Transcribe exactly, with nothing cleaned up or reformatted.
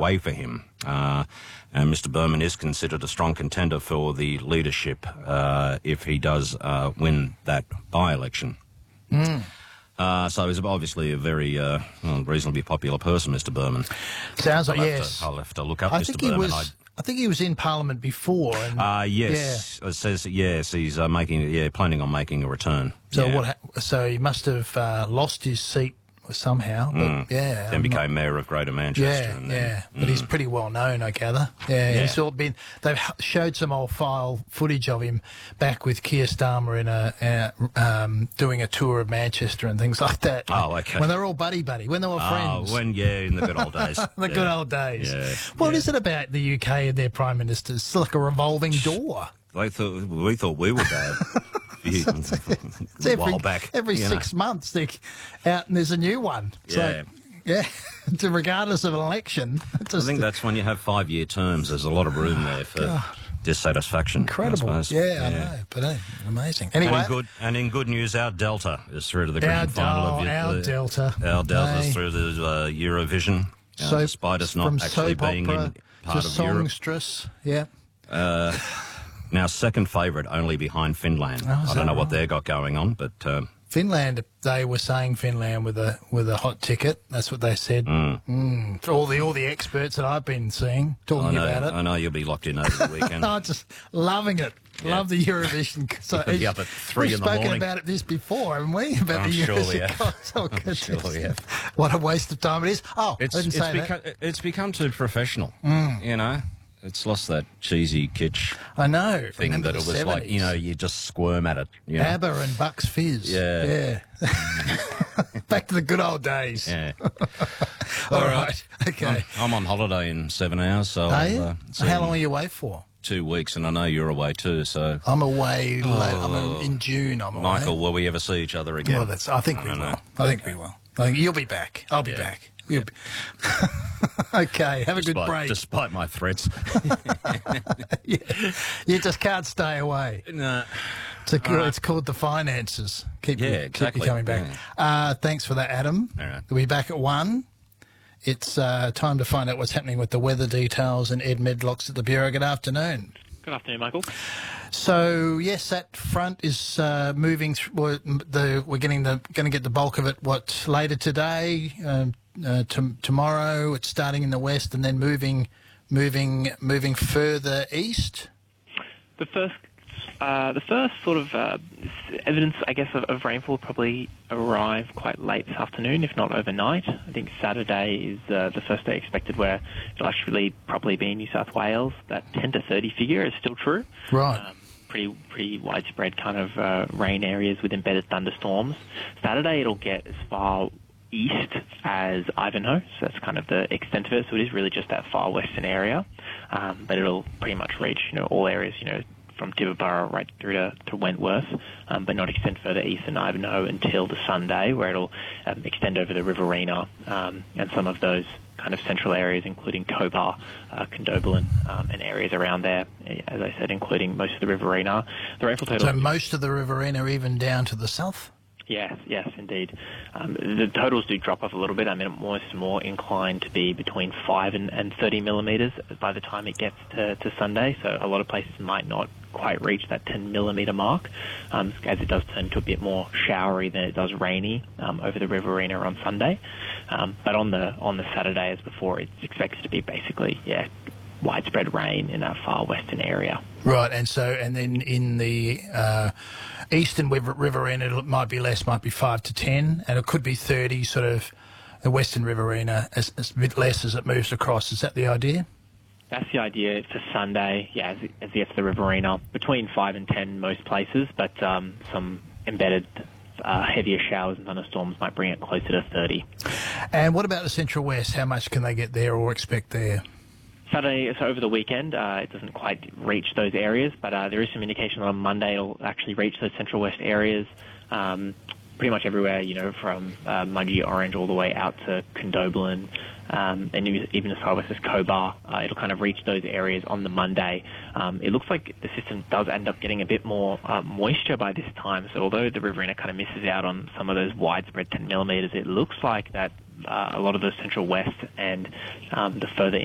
way for him. Uh, and Mister Berman is considered a strong contender for the leadership uh, if he does uh, win that by-election. Mm. Uh, so he's obviously a very uh, well, reasonably popular person, Mister Berman. Sounds like, I'll yes. To, I'll have to look up I Mister think he Berman. was... I, I think he was in Parliament before. And, uh, yes, yeah. it says yes. He's uh, making, yeah, planning on making a return. So yeah. what? Ha- so he must have uh, lost his seat somehow. But Mm. yeah, Then I'm became not, mayor of Greater Manchester. Yeah, and then, yeah. mm. But he's pretty well known, I gather. Yeah, Yeah. he's all been. They've h- showed some old file footage of him back with Keir Starmer in a uh, um, doing a tour of Manchester and things like that. Oh, okay. When they were all buddy buddy, when they were friends. Oh, when yeah, in the good old days. the yeah. good old days. Yeah, What yeah. is it about the U K and their prime ministers? It's like a revolving door. They thought we thought we were bad. It's a every, while back, every you six know. months, they're out and there's a new one. It's Yeah. like, yeah. So regardless of an election, it's I just think that's when you have five-year terms. There's a lot of room there for God. dissatisfaction. incredible. I suppose. Yeah, I know, but hey, amazing. And Anyway, in good and in good news, our Delta is through to the grand our, final oh, of our the, Delta. Our Delta Hey. is through to uh, Eurovision, uh, Soap- despite us not from actually soap being opera in part to of Europe. songstress. Yeah. Uh, now, second favourite, only behind Finland. Oh, is I that don't know what right? they've got going on, but um, Finland, they were saying Finland with a with a hot ticket. That's what they said. mm, Mm. For all the all the experts that I've been seeing I talking know, about it. I know you'll be locked in over the weekend. I'm just loving it. Yeah. Love the Eurovision. So You'll be up at three we've in the spoken morning. about it this before, haven't we? About I'm the sure Eurovision we have. concert. Oh, I'm goodness. sure we have. What a waste of time it is. Oh, It's I didn't it's say become that. it's become too professional. Mm. You know, it's lost that cheesy kitsch I know. thing Remember that it the was like. seventies. You know, you just squirm at it. You know? ABBA and Bucks Fizz. Yeah. Yeah. Back to the good old days. Yeah. All All right. right. Okay. I'm on holiday in seven hours, so Are I'll, you? uh, see How you long are in you away for? Two weeks, and I know you're away too. So, I'm away. Oh. Late. I'm in June. I'm away. Michael, will we ever see each other again? Well, that's. I think we I will. know. I think we will. I think you'll be back. I'll be Yeah. back. You'll be... okay. Have a good despite, break. despite my threats. Yeah. You just can't stay away. no. It's, a, Uh, it's called the finances. Keep Yeah, you, keep you exactly. coming back. Uh, thanks for that, Adam. All right. We'll be back at one. It's uh, time to find out what's happening with the weather details, and Ed Medlock's at the Bureau. Good afternoon. Good afternoon, Michael. So yes, that front is uh, moving through. The we're getting the going to get the bulk of it. What later today, um, uh, to, tomorrow? It's starting in the west and then moving, moving, moving further east. The first, uh, the first sort of uh, evidence, I guess, of, of rainfall will probably arrive quite late this afternoon, if not overnight. I think Saturday is uh, the first day expected where it'll actually probably be in New South Wales. That ten to thirty figure is still true. Right. Um, pretty pretty widespread kind of uh, rain areas with embedded thunderstorms. Saturday it'll get as far east as Ivanhoe, so that's kind of the extent of it. So it is really just that far western area, um, but it'll pretty much reach you know all areas you know from Tibooburra right through to, to Wentworth, um, but not extend further east than Ivanhoe until the Sunday, where it'll um, extend over the Riverina um, and some of those kind of central areas, including Cobar, uh, Condobolin, um, and areas around there, as I said, including most of the Riverina. The rainfall total... So most of the Riverina, even down to the south? Yes, yes, indeed. Um, the totals do drop off a little bit. I mean, I'm almost more inclined to be between five and, and thirty millimetres by the time it gets to, to Sunday, so a lot of places might not quite reach that ten millimetre mark, um, as it does turn to a bit more showery than it does rainy um, over the Riverina on Sunday. Um, but on the on the Saturday, as before, it's expected to be basically, yeah, widespread rain in that far western area. Right, and so, and then in the uh, eastern river, Riverina, it might be less, might be five to ten, and it could be thirty, sort of, the western Riverina, as, as a bit less as it moves across. Is that the idea? That's the idea for Sunday, yeah, as it, as it gets to the Riverina, between five and ten most places, but um, some embedded uh, heavier showers and thunderstorms might bring it closer to thirty. And what about the Central West? How much can they get there or expect there? Saturday, so over the weekend, uh, it doesn't quite reach those areas, but uh, there is some indication that on Monday it'll actually reach those Central West areas, um, pretty much everywhere, you know, from uh, Mudgee Orange all the way out to Condobolin, um, and even as far west as Cobar. Uh, it'll kind of reach those areas on the Monday. Um, it looks like the system does end up getting a bit more uh, moisture by this time, so although the Riverina kind of misses out on some of those widespread ten millimetres, it looks like that uh, a lot of the Central West and um, the further